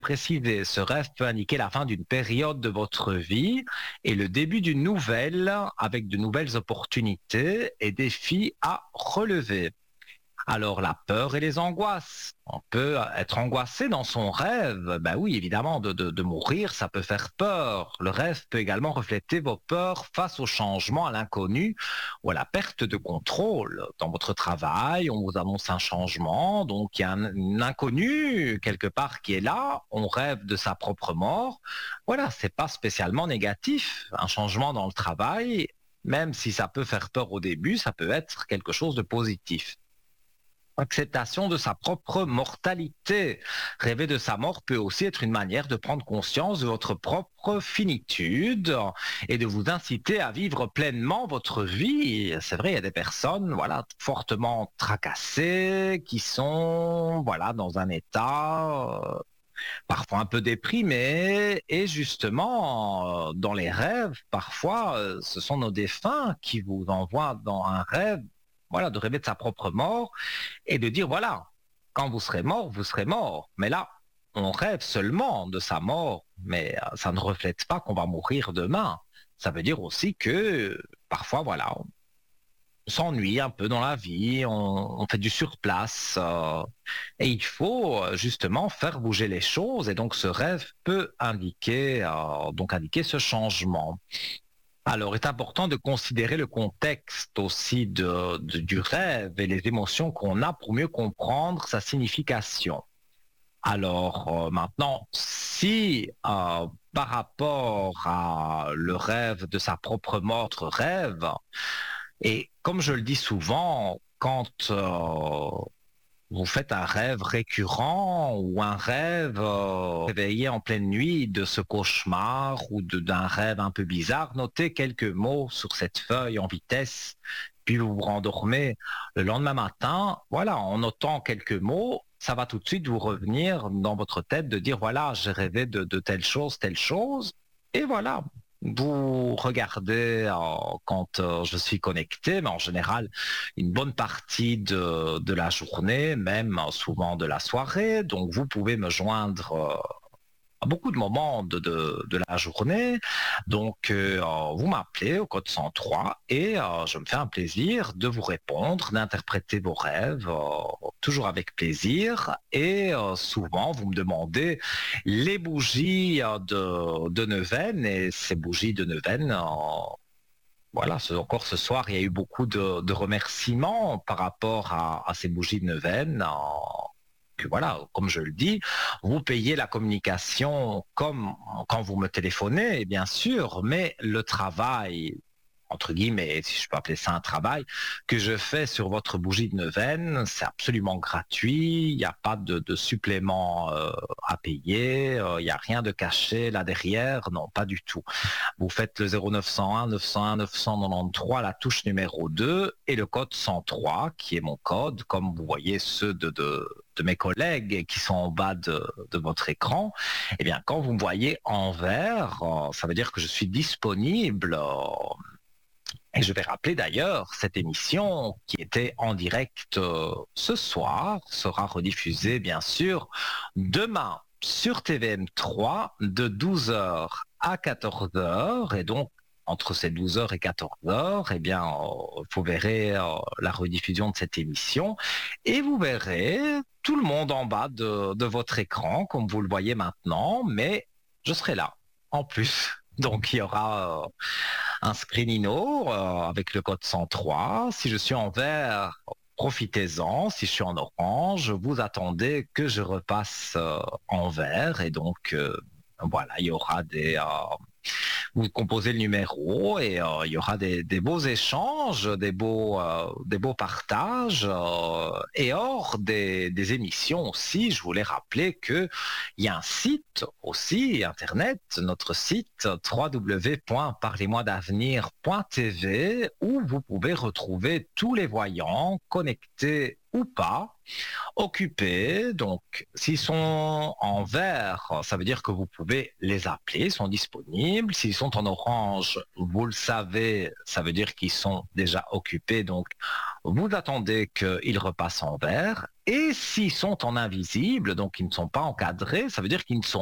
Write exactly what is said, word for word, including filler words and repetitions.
préciser, ce rêve peut indiquer la fin d'une période de votre vie et le début d'une nouvelle avec de nouvelles opportunités et défis à relever. Alors la peur et les angoisses. On peut être angoissé dans son rêve. Ben oui, évidemment, de, de, de mourir, ça peut faire peur. Le rêve peut également refléter vos peurs face au changement, à l'inconnu ou à la perte de contrôle. Dans votre travail, on vous annonce un changement, donc il y a un, un inconnu quelque part qui est là. On rêve de sa propre mort. Voilà, c'est pas spécialement négatif. Un changement dans le travail, même si ça peut faire peur au début, ça peut être quelque chose de positif. Acceptation de sa propre mortalité. Rêver de sa mort peut aussi être une manière de prendre conscience de votre propre finitude et de vous inciter à vivre pleinement votre vie. C'est vrai, il y a des personnes, voilà, fortement tracassées, qui sont, voilà, dans un état euh, parfois un peu déprimé, et justement, euh, dans les rêves, parfois, euh, ce sont nos défunts qui vous envoient dans un rêve, voilà, de rêver de sa propre mort et de dire, voilà, quand vous serez mort, vous serez mort. Mais là, on rêve seulement de sa mort, mais euh, ça ne reflète pas qu'on va mourir demain. Ça veut dire aussi que parfois, voilà, on s'ennuie un peu dans la vie, on, on fait du surplace, euh, et il faut euh, justement faire bouger les choses, et donc ce rêve peut indiquer, euh, donc indiquer ce changement. Alors, il est important de considérer le contexte aussi de, de- du rêve et les émotions qu'on a pour mieux comprendre sa signification. Alors, euh, maintenant, si euh, par rapport à le rêve de sa propre mort, votre rêve, et comme je le dis souvent, quand euh, vous faites un rêve récurrent ou un rêve euh, réveillé en pleine nuit de ce cauchemar ou de- d'un rêve un peu bizarre, notez quelques mots sur cette feuille en vitesse, puis vous vous rendormez le lendemain matin. Voilà, en notant quelques mots, ça va tout de suite vous revenir dans votre tête de dire, voilà, j'ai rêvé de, de telle chose, telle chose. Et voilà, vous regardez euh, quand euh, je suis connecté, mais en général, une bonne partie de, de la journée, même euh, souvent de la soirée. Donc, vous pouvez me joindre euh, à beaucoup de moments de, de, de la journée. Donc, euh, vous m'appelez au code cent trois et euh, je me fais un plaisir de vous répondre, d'interpréter vos rêves, euh, toujours avec plaisir. Et euh, souvent, vous me demandez les bougies euh, de, de neuvaine, et ces bougies de neuvaine, euh, voilà, ce- encore ce soir, il y a eu beaucoup de, de remerciements par rapport à, à ces bougies de neuvaine. En- que voilà, comme je le dis, vous payez la communication comme quand vous me téléphonez, bien sûr, mais le travail, entre guillemets, si je peux appeler ça un travail, que je fais sur votre bougie de neuvaine, c'est absolument gratuit, il n'y a pas de, de supplément euh, à payer, euh, il n'y a rien de caché là derrière, non, pas du tout. Vous faites le zéro neuf cent un neuf cent un neuf cent quatre-vingt-treize, la touche numéro deux et le code cent trois, qui est mon code, comme vous voyez ceux de, de, de mes collègues qui sont en bas de, de votre écran. Eh bien, quand vous me voyez en vert, euh, ça veut dire que je suis disponible. euh, et je vais rappeler d'ailleurs, cette émission qui était en direct euh, ce soir sera rediffusée bien sûr demain sur T V M trois de douze heures à quatorze heures, et donc entre ces douze heures et quatorze heures, eh bien, euh, vous verrez euh, la rediffusion de cette émission et vous verrez tout le monde en bas de, de votre écran comme vous le voyez maintenant, mais je serai là en plus. Donc il y aura euh, un screenino euh, avec le code cent trois. Si je suis en vert, profitez-en. Si je suis en orange, vous attendez que je repasse euh, en vert. Et donc, euh, voilà, il y aura des... euh, vous composez le numéro et euh, il y aura des, des beaux échanges, des beaux, euh, des beaux partages. euh, et hors des, des émissions aussi, je voulais rappeler qu'il y a un site aussi, Internet, notre site w w w point parlez moi d'avenir point t v, où vous pouvez retrouver tous les voyants connectés ou pas. Occupés, donc s'ils sont en vert, ça veut dire que vous pouvez les appeler, ils sont disponibles. S'ils sont en orange, vous le savez, ça veut dire qu'ils sont déjà occupés, donc vous attendez qu'ils repassent en vert. Et s'ils sont en invisible, donc ils ne sont pas encadrés, ça veut dire qu'ils ne sont